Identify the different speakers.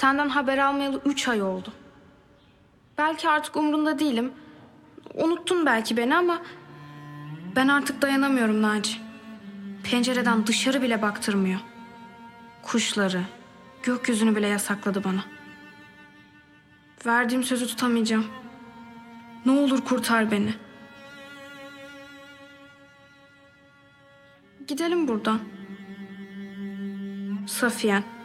Speaker 1: Senden haber almayalı 3 ay oldu. Belki artık umrunda değilim. Unuttun belki beni ama ben artık dayanamıyorum Naci. Pencereden dışarı bile baktırmıyor. Kuşları, gökyüzünü bile yasakladı bana. Verdiğim sözü tutamayacağım. Ne olur kurtar beni. Gidelim buradan. Safiyen.